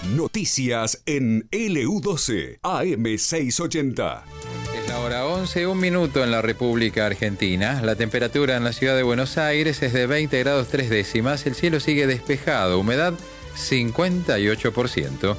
Noticias en LU12 AM680. Es la hora 11, 1 minuto en la República Argentina. La temperatura en la ciudad de Buenos Aires es de 20 grados 3 décimas. El cielo sigue despejado, humedad 58%.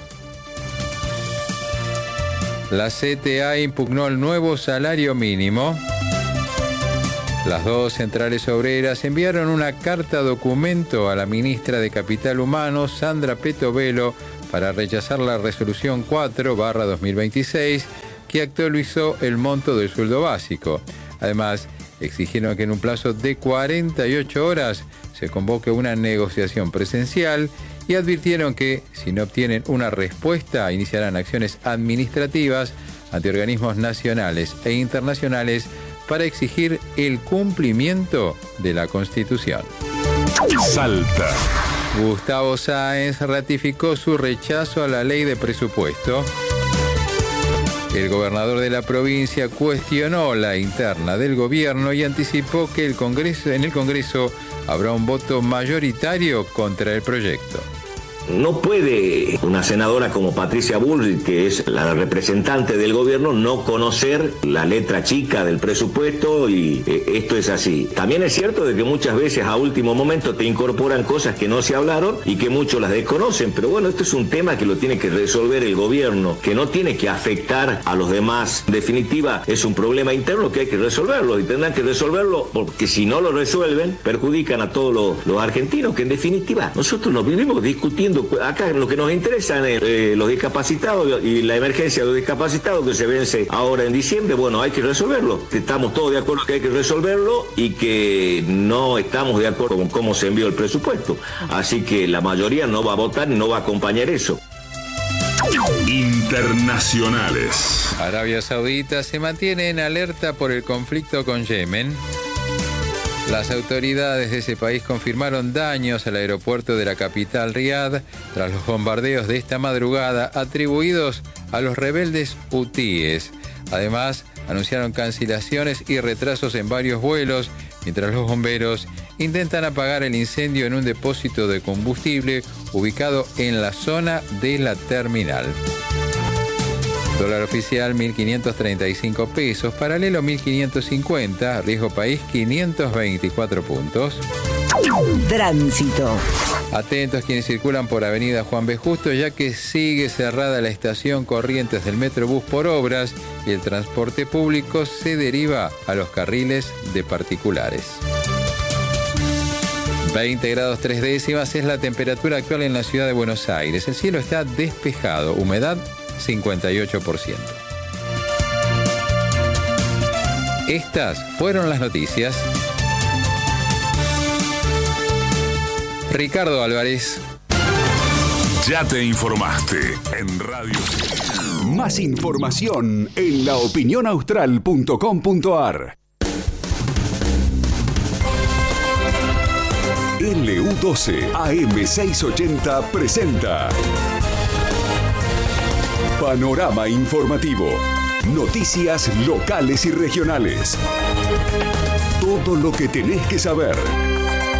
La CTA impugnó el nuevo salario mínimo. Las dos centrales obreras enviaron una carta documento a la ministra de Capital Humano, Sandra Petovelo, para rechazar la resolución 4/2026 que actualizó el monto del sueldo básico. Además, exigieron que en un plazo de 48 horas se convoque una negociación presencial y advirtieron que, si no obtienen una respuesta, iniciarán acciones administrativas ante organismos nacionales e internacionales para exigir el cumplimiento de la Constitución. Salta. Gustavo Sáenz ratificó su rechazo a la ley de presupuesto. El gobernador de la provincia cuestionó la interna del gobierno y anticipó que en el Congreso habrá un voto mayoritario contra el proyecto. No puede una senadora como Patricia Bullrich, que es la representante del gobierno, no conocer la letra chica del presupuesto, y esto es así. También es cierto de que muchas veces a último momento te incorporan cosas que no se hablaron y que muchos las desconocen, pero bueno, esto es un tema que lo tiene que resolver el gobierno, que no tiene que afectar a los demás. En definitiva, es un problema interno que hay que resolverlo y tendrán que resolverlo, porque si no lo resuelven, perjudican a todos los argentinos, que en definitiva nosotros nos vivimos discutiendo. Acá lo que nos interesa es los discapacitados y la emergencia de los discapacitados que se vence ahora en diciembre. Bueno, hay que resolverlo. Estamos todos de acuerdo que hay que resolverlo y que no estamos de acuerdo con cómo se envió el presupuesto. Así que la mayoría no va a votar y no va a acompañar eso. Internacionales. Arabia Saudita se mantiene en alerta por el conflicto con Yemen. Las autoridades de ese país confirmaron daños al aeropuerto de la capital Riad tras los bombardeos de esta madrugada atribuidos a los rebeldes hutíes. Además, anunciaron cancelaciones y retrasos en varios vuelos, mientras los bomberos intentan apagar el incendio en un depósito de combustible ubicado en la zona de la terminal. Dólar oficial 1.535 pesos, paralelo 1.550, riesgo país 524 puntos. Tránsito. Atentos quienes circulan por Avenida Juan B. Justo, ya que sigue cerrada la estación Corrientes del Metrobús por obras y el transporte público se deriva a los carriles de particulares. 20 grados 3 décimas es la temperatura actual en la ciudad de Buenos Aires. El cielo está despejado, humedad 58%. Estas fueron las noticias. Ricardo Álvarez. Ya te informaste en Radio. Más información en laopinionaustral.com.ar. LU12 AM680 presenta Panorama Informativo. Noticias locales y regionales. Todo lo que tenés que saber.